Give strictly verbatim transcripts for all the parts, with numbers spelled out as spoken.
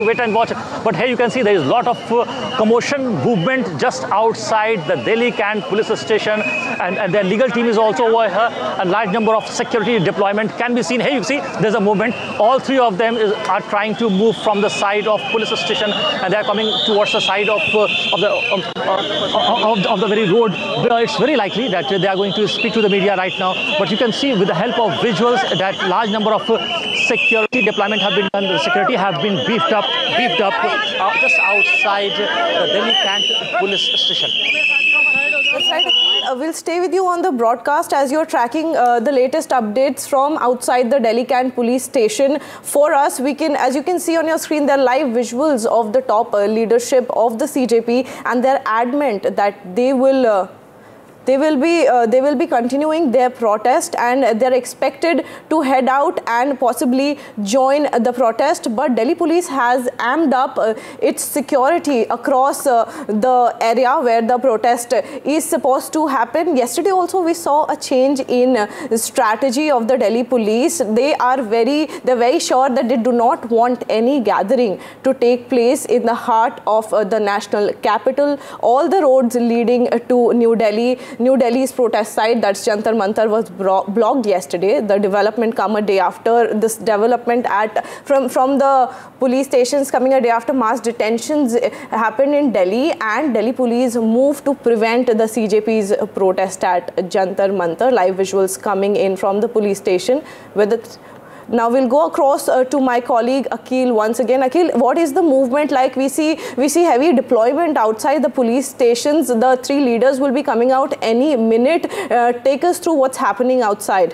wait and watch. But here you can see there is a lot of uh, commotion, movement just outside the Delhi-Cant police station, and, and their legal team is also over here. A large number of security deployment can be seen. Here you see there's a movement. All three of them is, are trying to move from the side of police station, and they are coming towards the side of uh, of the um, uh, of, of the very road. It's very likely that they are going to speak to the media right now. But you can see with the help of visuals that large number of uh, security deployment have been done. The security have been beefed up, beefed up uh, just outside the Delhi-Cant police station. That's right. Uh, we'll stay with you on the broadcast as you're tracking uh, the latest updates from outside the Delhi-Cant police station. For us, we can, as you can see on your screen, there are live visuals of the top uh, leadership of the C J P, and they're adamant that they will. Uh, They will be uh, they will be continuing their protest, and they're expected to head out and possibly join the protest. But Delhi police has amped up uh, its security across uh, the area where the protest is supposed to happen. Yesterday also we saw a change in uh, strategy of the Delhi police. They are very they're very sure that they do not want any gathering to take place in the heart of uh, the national capital. All the roads leading uh, to New Delhi. New Delhi's protest site, that's Jantar Mantar, was blocked yesterday. The development come a day after this development at from from the police stations coming a day after mass detentions happened in Delhi, and Delhi police moved to prevent the C J P's protest at Jantar Mantar. Live visuals coming in from the police station with it. Now we'll go across uh, to my colleague Akhil once again. Akhil, what is the movement like? We see we see heavy deployment outside the police stations. The three leaders will be coming out any minute. Uh, take us through what's happening outside.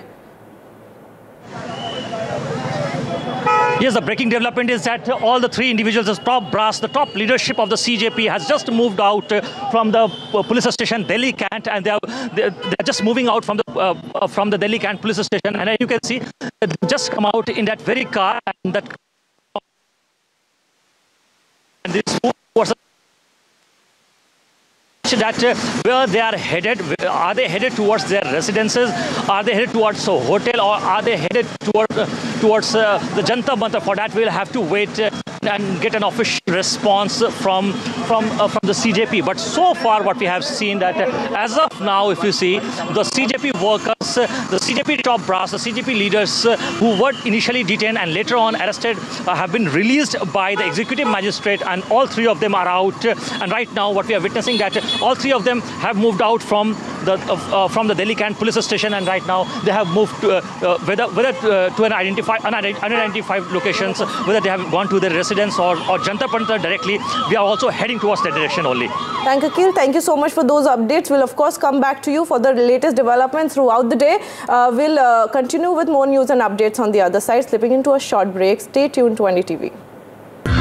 Yes, the breaking development is that all the three individuals, the top brass, the top leadership of the C J P has just moved out uh, from the uh, police station Delhi-Cant, and they are they are just moving out from the uh, uh, from the Delhi-Cant police station. And as you can see, they just come out in that very car, and that and this move was that uh, where they are headed. Are they headed towards their residences? Are they headed towards a hotel, or are they headed toward, uh, towards uh, the Jantar Mantar? For that, we'll have to wait uh, and get an official response from from uh, from the C J P. But so far, what we have seen that uh, as of now, if you see, the C J P workers, uh, the C J P top brass, the C J P leaders uh, who were initially detained and later on arrested uh, have been released by the executive magistrate, and all three of them are out. Uh, and right now, what we are witnessing that uh, all three of them have moved out from the uh, uh, from the Delhi-Cant police station, and right now they have moved to, uh, uh, whether whether uh, to an identified unidentified locations, whether they have gone to their residence or or Jantar Mantar directly. We are also heading towards that direction only. Thank you, Akhil. Thank you so much for those updates. We'll of course come back to you for the latest developments throughout the day. Uh, we'll uh, continue with more news and updates on the other side. Slipping into a short break. Stay tuned to N D T V.